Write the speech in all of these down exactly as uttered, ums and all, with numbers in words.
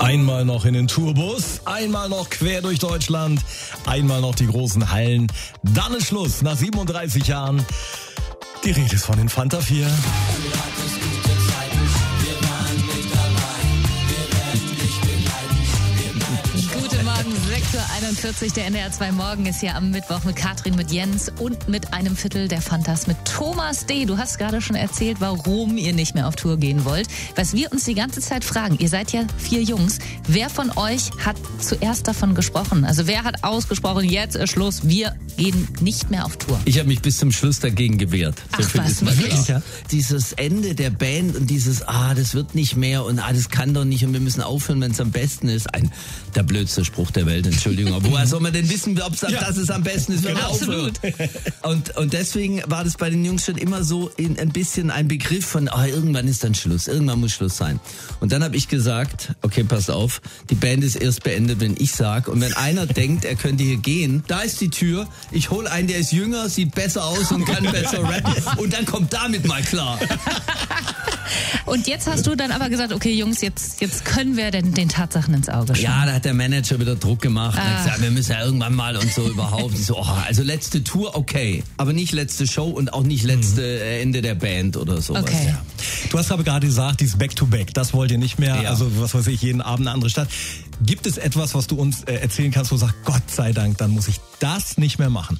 Einmal noch in den Tourbus, einmal noch quer durch Deutschland, einmal noch die großen Hallen. Dann ist Schluss nach siebenunddreißig Jahren. Die Rede ist von den Fanta vier. sechs Uhr einundvierzig, der N D R zwei Morgen ist hier am Mittwoch mit Katrin, mit Jens und mit einem Viertel der Fantas mit Thomas D. Du hast gerade schon erzählt, warum ihr nicht mehr auf Tour gehen wollt. Was wir uns die ganze Zeit fragen, ihr seid ja vier Jungs, wer von euch hat zuerst davon gesprochen? Also wer hat ausgesprochen, jetzt ist Schluss, wir gehen nicht mehr auf Tour? Ich habe mich bis zum Schluss dagegen gewehrt. So Ach was, wirklich? Ja. Dieses Ende der Band und dieses, ah, das wird nicht mehr und ah, das kann doch nicht und wir müssen aufhören, wenn es am besten ist. Ein, der blödste Spruch der Welt, Entschuldigung. Aber woher soll man denn wissen, ob es ja. das ist am besten ist, wenn genau, man aufhört? Und, und deswegen war das bei den Jungs schon immer so in, ein bisschen ein Begriff von, ah, irgendwann ist dann Schluss, irgendwann muss Schluss sein. Und dann habe ich gesagt, okay, pass auf, die Band ist erst beendet, wenn ich sag. Und wenn einer denkt, er könnte hier gehen, da ist die Tür, ich hole einen, der ist jünger, sieht besser aus und kann besser rappen und dann kommt damit mal klar. Und jetzt hast du dann aber gesagt, okay Jungs, jetzt, jetzt können wir denn den Tatsachen ins Auge schauen. Ja, da hat der Manager wieder Druck gemacht ah. und hat gesagt, wir müssen ja irgendwann mal und so überhaupt. So, oh, also letzte Tour, okay, aber nicht letzte Show und auch nicht letzte mhm. Ende der Band oder sowas. Okay. Ja. Du hast aber gerade gesagt, dieses Back-to-Back, das wollt ihr nicht mehr, ja. also was weiß ich, jeden Abend eine andere Stadt. Gibt es etwas, was du uns äh, erzählen kannst, wo du sagst, Gott sei Dank, dann muss ich das nicht mehr machen?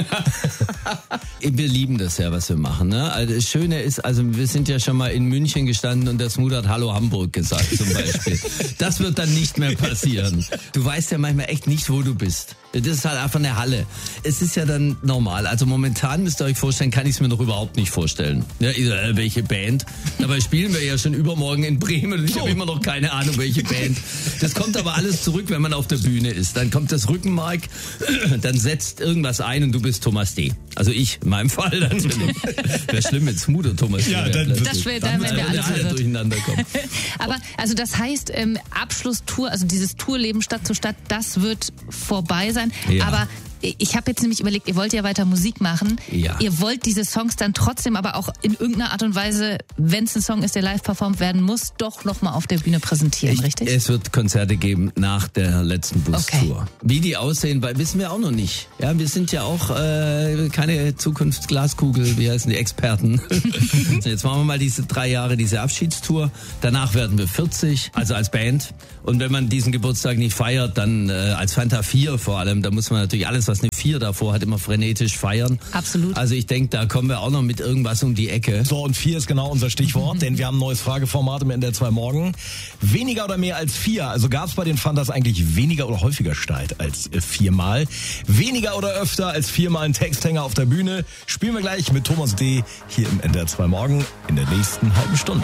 Wir lieben das ja, was wir machen. Ne? Also das Schöne ist, also wir sind ja schon mal in München gestanden und der Smooth hat Hallo Hamburg gesagt zum Beispiel. Das wird dann nicht mehr passieren. Du weißt ja manchmal echt nicht, wo du bist. Das ist halt einfach eine Halle. Es ist ja dann normal. Also momentan müsst ihr euch vorstellen, kann ich es mir noch überhaupt nicht vorstellen. Ja, äh, welche Band? Dabei spielen wir ja schon übermorgen in Bremen und ich habe immer noch keine Ahnung, welche Band. Das kommt aber alles zurück, wenn man auf der Bühne ist. Dann kommt das Rückenmark, dann setzt irgendwas ein und du bist Thomas D. Also ich, in meinem Fall natürlich. Wäre schlimm, wenn Smooth und Thomas D. Ja, dann, das wäre dann, wenn wir alle, alle durcheinander kommen. Aber also das heißt, ähm, Abschlusstour, also dieses Tourleben Stadt zu Stadt, das wird vorbei sein. Ja. Aber ich habe jetzt nämlich überlegt, ihr wollt ja weiter Musik machen. Ja. Ihr wollt diese Songs dann trotzdem aber auch in irgendeiner Art und Weise, wenn es ein Song ist, der live performt werden muss, doch nochmal auf der Bühne präsentieren, ich, richtig? Es wird Konzerte geben nach der letzten Bustour. Okay. Wie die aussehen, weil, wissen wir auch noch nicht. Ja, wir sind ja auch äh, keine Zukunftsglaskugel, wie heißen die Experten. Jetzt machen wir mal diese drei Jahre, diese Abschiedstour. Danach werden wir vierzig, also als Band. Und wenn man diesen Geburtstag nicht feiert, dann äh, als Fanta vier vor allem, da muss man natürlich alles, was eine vier davor hat, immer frenetisch feiern. Absolut. Also ich denke, da kommen wir auch noch mit irgendwas um die Ecke. So, und vier ist genau unser Stichwort, denn wir haben ein neues Frageformat im N D R zwei Morgen. Weniger oder mehr als vier? Also gab es bei den Fantas eigentlich weniger oder häufiger Streit als äh, viermal? Weniger oder öfter als viermal ein Texthänger auf der Bühne? Spielen wir gleich mit Thomas D. hier im N D R zwei Morgen in der nächsten halben Stunde.